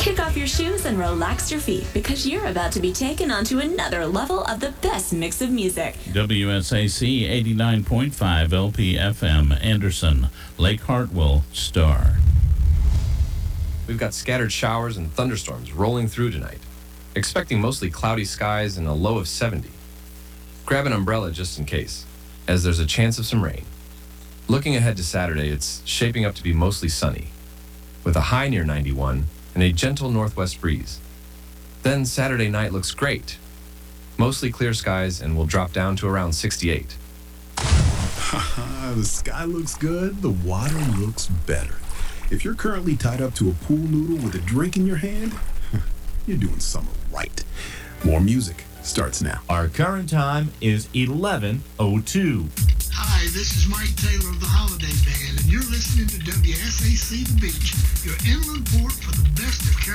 Kick off your shoes and relax your feet because you're about to be taken onto another level of the best mix of music. WSAC 89.5 LPFM, Anderson, Lake Hartwell, Star. We've got scattered showers and thunderstorms rolling through tonight, expecting mostly cloudy skies and a low of 70. Grab an umbrella just in case, as there's a chance of some rain. Looking ahead to Saturday, it's shaping up to be mostly sunny, with a high near 91 and a gentle northwest breeze. Then Saturday night looks great. Mostly clear skies and will drop down to around 68. The sky looks good, the water looks better. If you're currently tied up to a pool noodle with a drink in your hand, you're doing summer right. More music starts now. Our current time is 11:02. Hi, this is Mike Taylor of the Holiday Band, and you're listening to WSAC The Beach, your endless